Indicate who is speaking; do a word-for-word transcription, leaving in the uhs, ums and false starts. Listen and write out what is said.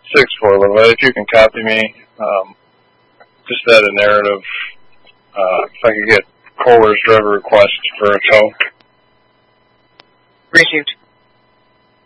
Speaker 1: six four, Levi. If you can copy me, um, just add a narrative. Uh, if I could get Kohler's driver request for a tow.
Speaker 2: Received.